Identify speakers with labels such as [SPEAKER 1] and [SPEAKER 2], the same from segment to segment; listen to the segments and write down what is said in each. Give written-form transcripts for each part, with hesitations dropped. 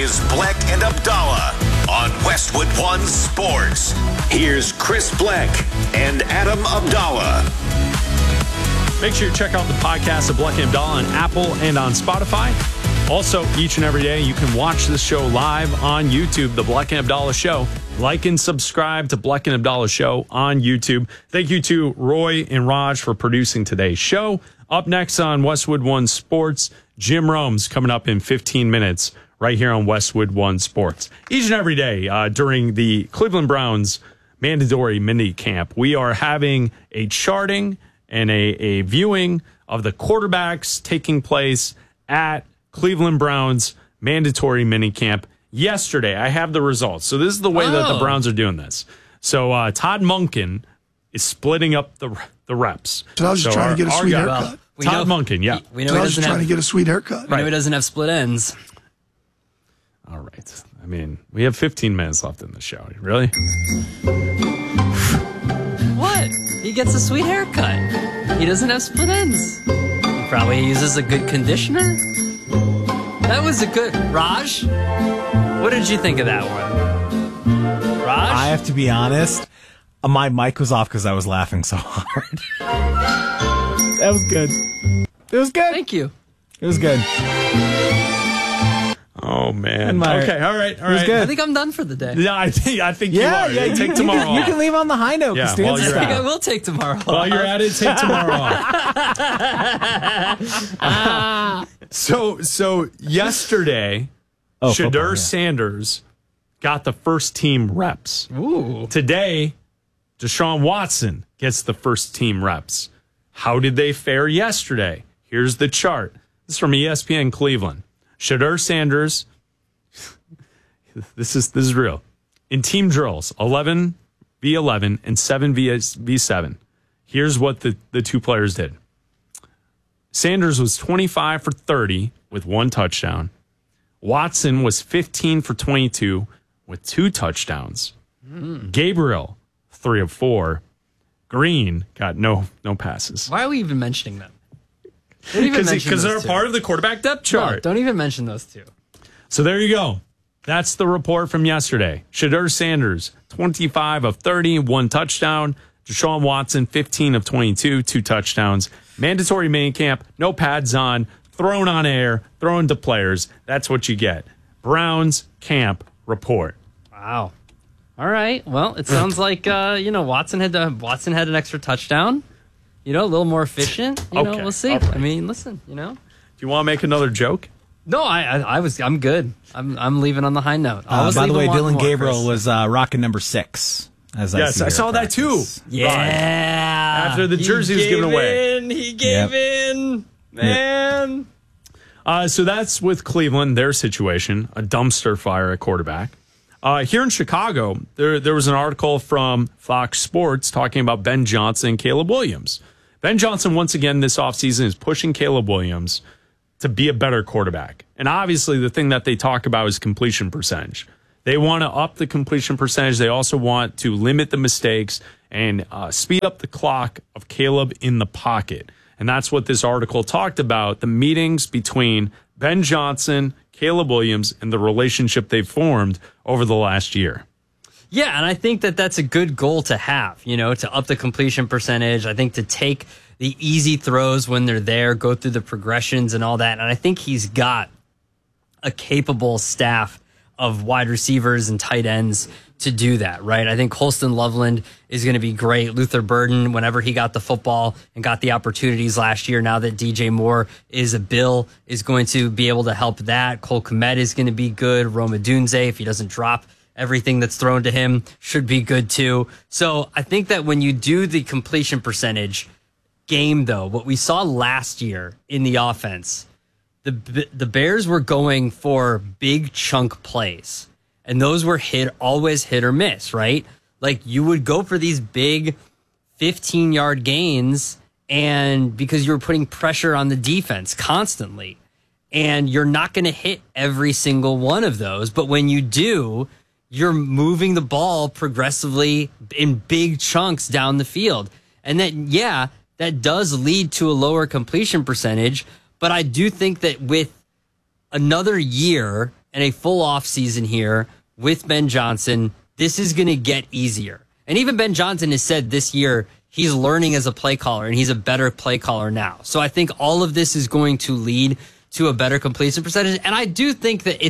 [SPEAKER 1] is Bleck and Abdallah on Westwood One Sports. Here's Chris Bleck and Adam Abdallah.
[SPEAKER 2] Make sure you check out the podcast of Bleck and Abdallah on Apple and on Spotify. Also, each and every day, you can watch this show live on YouTube, The Bleck and Abdallah Show. Like and subscribe to Bleck and Abdallah Show on YouTube. Thank you to Roy and Raj for producing today's show. Up next on Westwood One Sports, Jim Rome's coming up in 15 minutes right here on Westwood One Sports. Each and every day during the Cleveland Browns mandatory mini camp, we are having a charting and a viewing of the quarterbacks taking place at Cleveland Browns mandatory mini camp. Yesterday, I have the results. So this is the way that the Browns are doing this. So Todd Monken is splitting up the reps.
[SPEAKER 3] So I was just trying to get a sweet haircut.
[SPEAKER 2] Todd Monken, yeah.
[SPEAKER 3] We know I was just trying to get a sweet haircut.
[SPEAKER 4] We know he doesn't have split ends.
[SPEAKER 2] All right. I mean, we have 15 minutes left in the show. Really?
[SPEAKER 4] What? He gets a sweet haircut. He doesn't have split ends. He probably uses a good conditioner. That was a good... Raj? What did you think of that one? Raj?
[SPEAKER 5] I have to be honest. My mic was off because I was laughing so hard. That was good. It was good.
[SPEAKER 4] Thank you.
[SPEAKER 5] It was good.
[SPEAKER 2] Oh, man. Okay, all right.
[SPEAKER 5] It was good.
[SPEAKER 4] I think I'm done for the day.
[SPEAKER 2] Yeah, I think you are.
[SPEAKER 5] Yeah,
[SPEAKER 2] take tomorrow off.
[SPEAKER 5] You can leave on the high note.
[SPEAKER 2] Yeah,
[SPEAKER 4] I think I will take tomorrow off.
[SPEAKER 2] While you're at it, take tomorrow off. So yesterday, Shedeur Sanders got the first team reps.
[SPEAKER 4] Ooh.
[SPEAKER 2] Today, Deshaun Watson gets the first team reps. How did they fare yesterday? Here's the chart. This is from ESPN Cleveland. Shedeur Sanders, this is real. In team drills, 11v11 and 7v7. Here's what the two players did. Sanders was 25 for 30 with one touchdown. Watson was 15 for 22 with two touchdowns. Gabriel, 3 of 4. Green got no passes.
[SPEAKER 4] Why are we even mentioning them?
[SPEAKER 2] Because they're part of the quarterback depth chart.
[SPEAKER 4] No, don't even mention those two.
[SPEAKER 2] So there you go. That's the report from yesterday. Shedeur Sanders, 25 of 30, one touchdown. Deshaun Watson, 15 of 22, two touchdowns. Mandatory minicamp, no pads on, thrown on air, thrown to players. That's what you get. Browns camp report.
[SPEAKER 4] Wow. All right. Well, it sounds like Watson had an extra touchdown. A little more efficient.
[SPEAKER 2] Okay.
[SPEAKER 4] We'll see.
[SPEAKER 2] Right.
[SPEAKER 4] I mean, listen.
[SPEAKER 2] Do you want to make another joke?
[SPEAKER 4] No, I'm good. I'm leaving on the high note.
[SPEAKER 5] By the way, Dylan Gabriel was rocking number 6.
[SPEAKER 2] Yes, I saw that too.
[SPEAKER 4] Yeah.
[SPEAKER 2] After the jersey was given away.
[SPEAKER 4] He gave in. Man.
[SPEAKER 2] So that's with Cleveland, their situation, a dumpster fire at quarterback. Here in Chicago, there was an article from Fox Sports talking about Ben Johnson and Caleb Williams. Ben Johnson, once again, this offseason is pushing Caleb Williams to be a better quarterback. And obviously, the thing that they talk about is completion percentage. They want to up the completion percentage. They also want to limit the mistakes and speed up the clock of Caleb in the pocket. And that's what this article talked about, the meetings between Ben Johnson, Caleb Williams, and the relationship they've formed over the last year.
[SPEAKER 4] Yeah, and I think that that's a good goal to have, to up the completion percentage. I think to take the easy throws when they're there, go through the progressions and all that. And I think he's got a capable staff of wide receivers and tight ends to do that, right? I think Holston Loveland is going to be great. Luther Burden, whenever he got the football and got the opportunities last year, now that DJ Moore is a Bill, is going to be able to help that. Cole Kmet is going to be good. Rome Odunze, if he doesn't drop everything that's thrown to him, should be good too. So I think that when you do the completion percentage game, though, what we saw last year in the offense, the Bears were going for big chunk plays. And those were always hit or miss, right? Like you would go for these big 15-yard gains and because you were putting pressure on the defense constantly. And you're not going to hit every single one of those. But when you do, you're moving the ball progressively in big chunks down the field. And that does lead to a lower completion percentage. But I do think that with another year and a full off season here with Ben Johnson, this is going to get easier. And even Ben Johnson has said this year he's learning as a play caller, and he's a better play caller now. So I think all of this is going to lead to a better completion percentage. And I do think that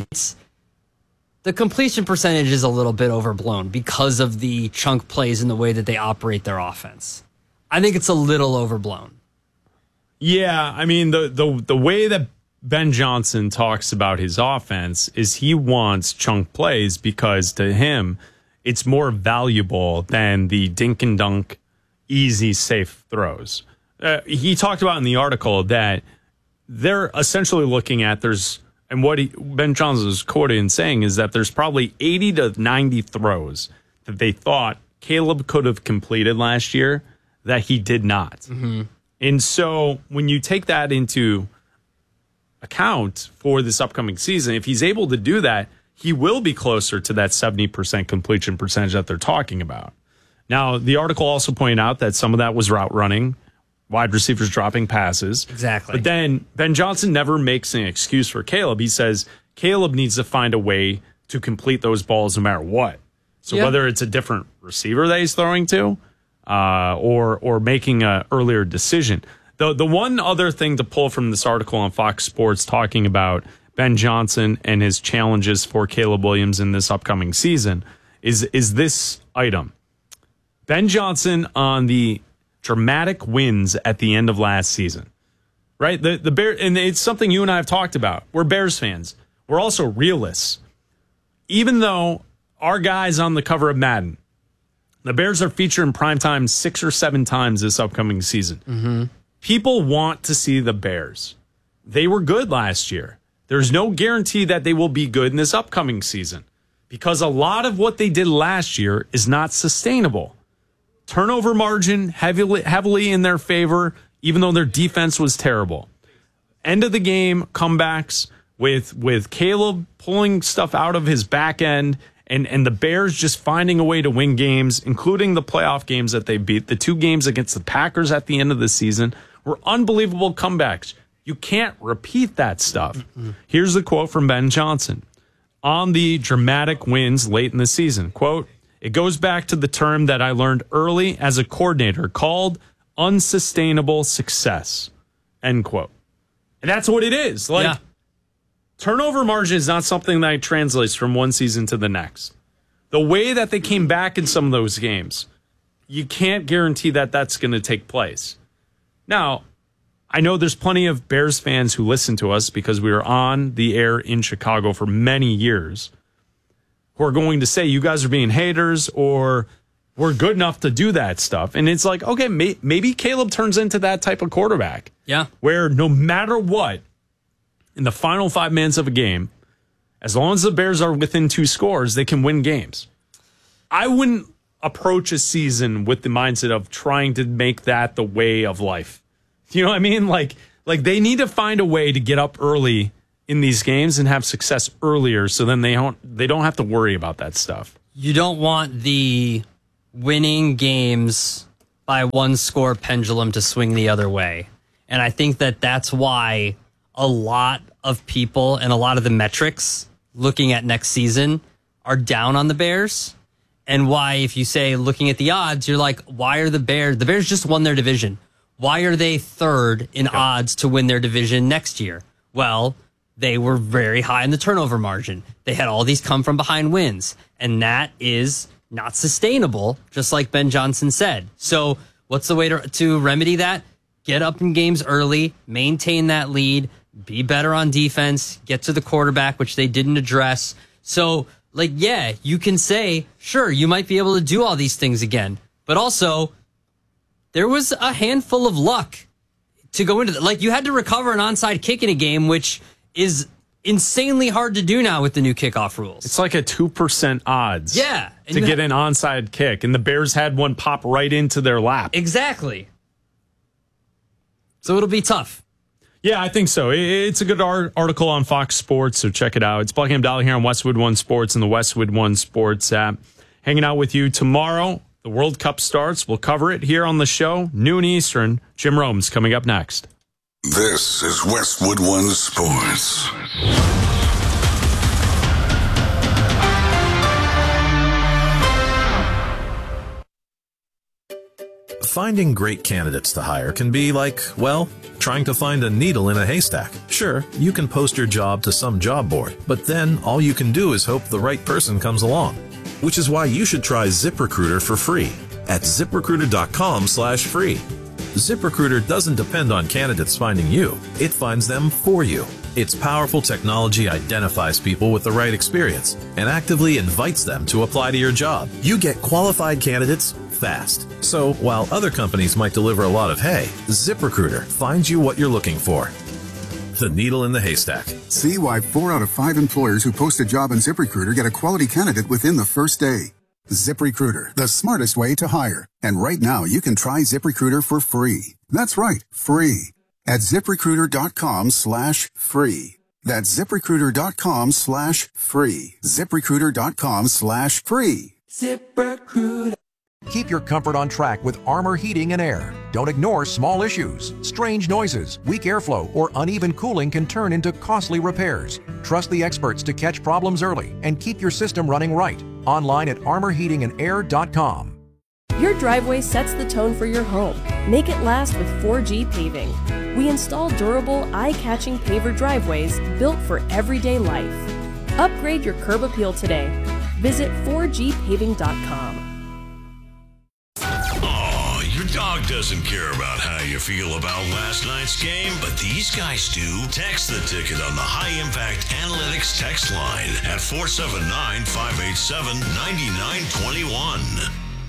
[SPEAKER 4] the completion percentage is a little bit overblown because of the chunk plays and the way that they operate their offense. I think it's a little overblown.
[SPEAKER 2] Yeah, I mean, the way that Ben Johnson talks about his offense is he wants chunk plays because to him, it's more valuable than the dink and dunk, easy, safe throws. He talked about in the article that they're essentially looking at and what Ben Johnson is quoted in saying is that there's probably 80 to 90 throws that they thought Caleb could have completed last year that he did not. Mm-hmm. And so when you take that into account for this upcoming season, if he's able to do that, he will be closer to that 70% completion percentage that they're talking about. Now, the article also pointed out that some of that was route running, wide receivers dropping passes.
[SPEAKER 4] Exactly.
[SPEAKER 2] But then Ben Johnson never makes an excuse for Caleb. He says Caleb needs to find a way to complete those balls no matter what. So whether it's a different receiver that he's throwing to or making an earlier decision. The one other thing to pull from this article on Fox Sports talking about Ben Johnson and his challenges for Caleb Williams in this upcoming season is this item. Ben Johnson on the dramatic wins at the end of last season, right? The Bear, and it's something you and I have talked about. We're Bears fans. We're also realists. Even though our guys on the cover of Madden, the Bears are featured in primetime 6 or 7 times this upcoming season. Mm-hmm. People want to see the Bears. They were good last year. There's no guarantee that they will be good in this upcoming season because a lot of what they did last year is not sustainable. Turnover margin heavily in their favor, even though their defense was terrible. End of the game comebacks with Caleb pulling stuff out of his back end and the Bears just finding a way to win games, including the playoff games that they beat. The 2 games against the Packers at the end of the season were unbelievable comebacks. You can't repeat that stuff. Mm-hmm. Here's the quote from Ben Johnson on the dramatic wins late in the season. Quote, "It goes back to the term that I learned early as a coordinator called unsustainable success." End quote. And that's what it is. Turnover margin is not something that translates from one season to the next. The way that they came back in some of those games, you can't guarantee that that's going to take place. Now, I know there's plenty of Bears fans who listen to us because we were on the air in Chicago for many years who are going to say you guys are being haters or we're good enough to do that stuff. And it's like, okay, maybe Caleb turns into that type of quarterback.
[SPEAKER 4] Yeah.
[SPEAKER 2] Where no matter what, in the final 5 minutes of a game, as long as the Bears are within 2 scores, they can win games. I wouldn't approach a season with the mindset of trying to make that the way of life. You know what I mean? Like they need to find a way to get up early in these games and have success earlier so then they don't have to worry about that stuff.
[SPEAKER 4] You don't want the winning games by 1 score pendulum to swing the other way. And I think that that's why a lot of people and a lot of the metrics looking at next season are down on the Bears. And why, if you say looking at the odds, you're like, why are the Bears just won their division. Why are they 3rd in odds to win their division next year? Well, they were very high in the turnover margin. They had all these come from behind wins, and that is not sustainable, just like Ben Johnson said. So what's the way to remedy that? Get up in games early, maintain that lead, be better on defense, get to the quarterback, which they didn't address. So, you can say, sure, you might be able to do all these things again, but also there was a handful of luck to go into that. You had to recover an onside kick in a game, which is insanely hard to do now with the new kickoff rules.
[SPEAKER 2] It's like a 2% odds to get an onside kick, and the Bears had one pop right into their lap.
[SPEAKER 4] Exactly. So it'll be tough.
[SPEAKER 2] Yeah, I think so. It's a good article on Fox Sports, so check it out. It's Buckingham Dollar here on Westwood One Sports and the Westwood One Sports app. Hanging out with you tomorrow. The World Cup starts. We'll cover it here on the show, noon Eastern. Jim Rome's coming up next.
[SPEAKER 1] This is Westwood One Sports.
[SPEAKER 6] Finding great candidates to hire can be like, well, trying to find a needle in a haystack. Sure, you can post your job to some job board, but then all you can do is hope the right person comes along. Which is why you should try ZipRecruiter for free at ZipRecruiter.com/free. ZipRecruiter doesn't depend on candidates finding you. It finds them for you. Its powerful technology identifies people with the right experience and actively invites them to apply to your job. You get qualified candidates fast. So while other companies might deliver a lot of hay, ZipRecruiter finds you what you're looking for. The needle in the haystack.
[SPEAKER 7] See why 4 out of 5 employers who post a job on ZipRecruiter get a quality candidate within the first day. ZipRecruiter, the smartest way to hire. And right now, you can try ZipRecruiter for free. That's right, free. At ZipRecruiter.com/free. That's ZipRecruiter.com/free. ZipRecruiter.com/free.
[SPEAKER 8] ZipRecruiter. Keep your comfort on track with Armor Heating and Air. Don't ignore small issues. Strange noises, weak airflow, or uneven cooling can turn into costly repairs. Trust the experts to catch problems early and keep your system running right. Online at armorheatingandair.com.
[SPEAKER 9] Your driveway sets the tone for your home. Make it last with 4G Paving. We install durable, eye-catching paver driveways built for everyday life. Upgrade your curb appeal today. Visit 4gpaving.com.
[SPEAKER 1] Your dog doesn't care about how you feel about last night's game, but these guys do. Text the ticket on the High Impact Analytics text line at 479-587-9921.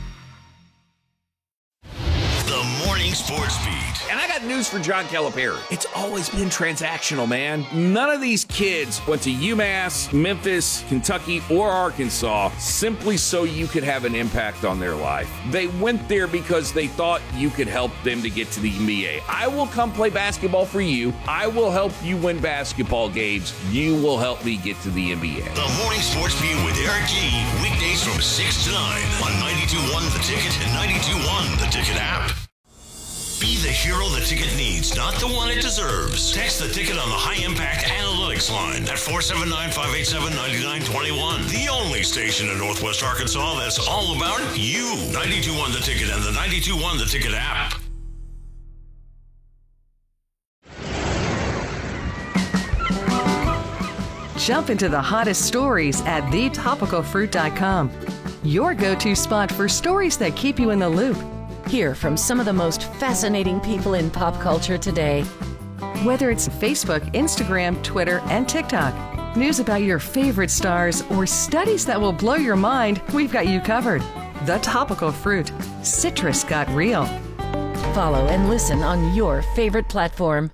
[SPEAKER 1] The Morning Sports Beat.
[SPEAKER 10] And I got news for John Calipari. It's always been transactional, man. None of these kids went to UMass, Memphis, Kentucky, or Arkansas simply so you could have an impact on their life. They went there because they thought you could help them to get to the NBA. I will come play basketball for you. I will help you win basketball games. You will help me get to the NBA.
[SPEAKER 1] The Morning Sports Beat with Eric G. Weekdays from 6 to 9 on 92.1 The Ticket and 92.1 The Ticket app. Be the hero the ticket needs, not the one it deserves. Text the ticket on the High Impact Analytics line at 479-587-9921. The only station in Northwest Arkansas that's all about you. 92.1 The Ticket and the 92.1 The Ticket app.
[SPEAKER 11] Jump into the hottest stories at thetopicalfruit.com. Your go-to spot for stories that keep you in the loop.
[SPEAKER 12] Hear from some of the most fascinating people in pop culture today.
[SPEAKER 11] Whether it's Facebook, Instagram, Twitter, and TikTok, news about your favorite stars, or studies that will blow your mind, we've got you covered. The Topical Fruit. Citrus got real.
[SPEAKER 12] Follow and listen on your favorite platform.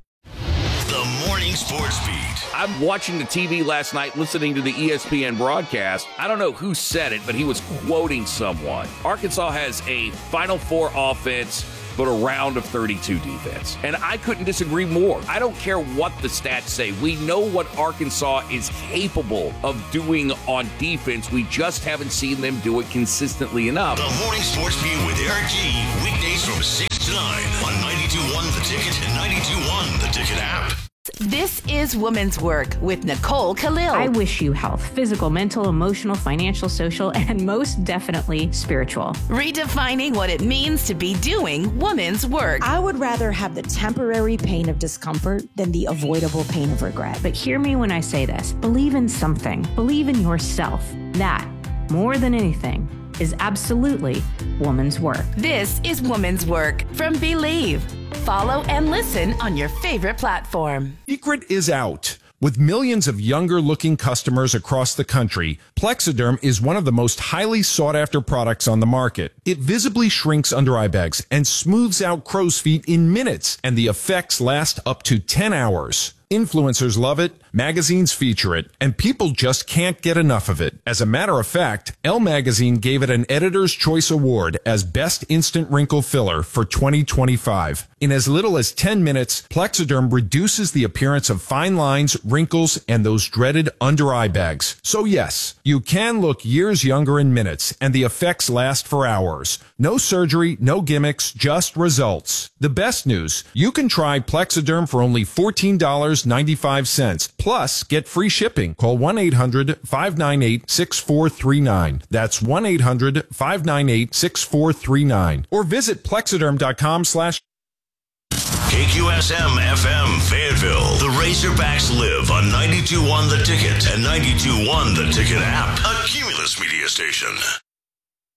[SPEAKER 1] The Morning Sports Beat.
[SPEAKER 10] I'm watching the TV last night, listening to the ESPN broadcast. I don't know who said it, but he was quoting someone. Arkansas has a Final Four offense, but a round of 32 defense. And I couldn't disagree more. I don't care what the stats say. We know what Arkansas is capable of doing on defense. We just haven't seen them do it consistently enough.
[SPEAKER 1] The Morning Sports Beat with Eric G. Weekdays from 6 to 9 on 92.1 The Ticket and 92.1 The Ticket app.
[SPEAKER 13] This is Women's Work with Nicole Khalil.
[SPEAKER 14] I wish you health, physical, mental, emotional, financial, social, and most definitely spiritual.
[SPEAKER 13] Redefining what it means to be doing women's work.
[SPEAKER 15] I would rather have the temporary pain of discomfort than the avoidable pain of regret.
[SPEAKER 14] But hear me when I say this. Believe in something. Believe in yourself. That, more than anything, is absolutely woman's work.
[SPEAKER 13] This is Woman's Work from Believe. Follow and listen on your favorite platform.
[SPEAKER 16] Secret is out. With millions of younger-looking customers across the country, Plexiderm is one of the most highly sought-after products on the market. It visibly shrinks under-eye bags and smooths out crow's feet in minutes, and the effects last up to 10 hours. Influencers love it, magazines feature it, and people just can't get enough of it. As a matter of fact, Elle Magazine gave it an Editor's Choice Award as Best Instant Wrinkle Filler for 2025. In as little as 10 minutes, Plexiderm reduces the appearance of fine lines, wrinkles, and those dreaded under-eye bags. So yes, you can look years younger in minutes, and the effects last for hours. No surgery, no gimmicks, just results. The best news, you can try Plexiderm for only $14 $2.95. Plus, get free shipping. Call 1-800-598-6439. That's 1-800-598-6439. Or visit plexiderm.com/.
[SPEAKER 1] KQSM FM Fayetteville. The Razorbacks live on 92.1 The Ticket and 92.1 The Ticket app. A Cumulus media station.